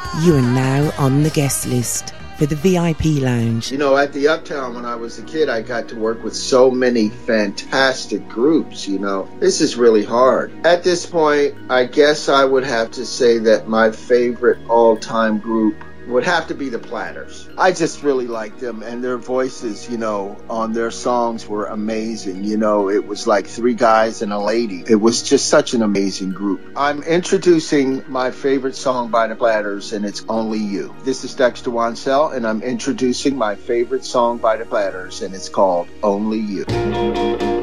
You are now on the guest list for the VIP Lounge. You know, at the Uptown when I was a kid, I got to work with so many fantastic groups, you know. This is really hard. At this point, I guess I would have to say that my favorite all-time group would have to be the Platters. I just really liked them, and their voices, you know, on their songs were amazing. You know, it was like three guys and a lady. It was just such an amazing group. I'm introducing my favorite song by the Platters, and it's Only You. This is Dexter Wansell, and I'm introducing my favorite song by the Platters, and it's called Only You.